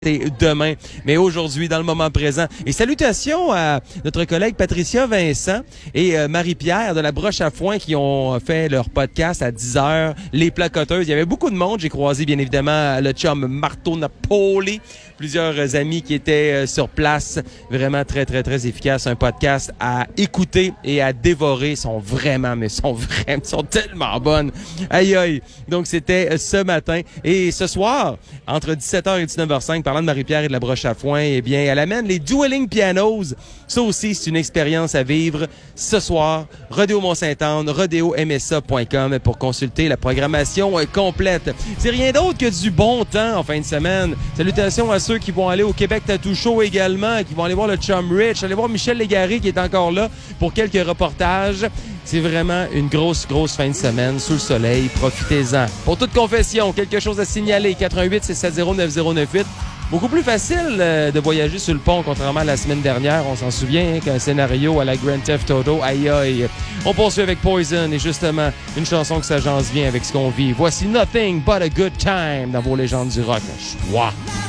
c'est demain, mais aujourd'hui, dans le moment présent. Et salutations à notre collègue Patricia Vincent et Marie-Pierre de la Broche à Foin qui ont fait leur podcast à 10h, Les Placoteuses. Il y avait beaucoup de monde. J'ai croisé, bien évidemment, le chum Marteau Napoli, plusieurs amis qui étaient sur place. Vraiment très, très, très efficace. Un podcast à écouter et à dévorer. Ils sont tellement bonnes. Aïe, aïe. Donc, c'était ce matin. Et ce soir, entre 17h et 19h05, parlant de Marie-Pierre et de la Broche à Foin, eh bien, elle amène les Dueling Pianos. Ça aussi, c'est une expérience à vivre ce soir. Rodéo Mont-Saint-Anne, rodéomsa.com pour consulter la programmation complète. C'est rien d'autre que du bon temps en fin de semaine. Salutations à ceux qui vont aller au Québec Tattoo Show également, qui vont aller voir le Chum Rich, aller voir Michel Légaré qui est encore là pour quelques reportages. C'est vraiment une grosse fin de semaine sous le soleil. Profitez-en. Pour toute confession, quelque chose à signaler, 88-670-9098. Beaucoup plus facile de voyager sur le pont, contrairement à la semaine dernière. On s'en souvient qu'un scénario à la Grand Theft Auto. Aïe aïe. On poursuit avec Poison et justement une chanson que ça jase bien avec ce qu'on vit. Voici Nothing But a Good Time dans vos légendes du rock. Chouah.